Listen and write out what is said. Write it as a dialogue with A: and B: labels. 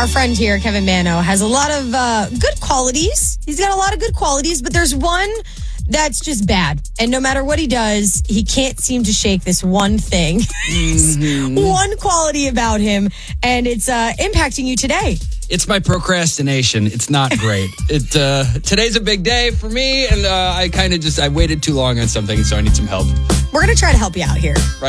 A: Our friend here, Kevin Mano, has a lot of good qualities. He's got a lot of good qualities, but there's one that's just bad. And no matter what he does, he can't seem to shake this one thing. One quality about him, and it's impacting you today.
B: It's my procrastination. It's not great. Today's a big day for me, and I waited too long on something, so I need some help.
A: We're going to try to help you out here.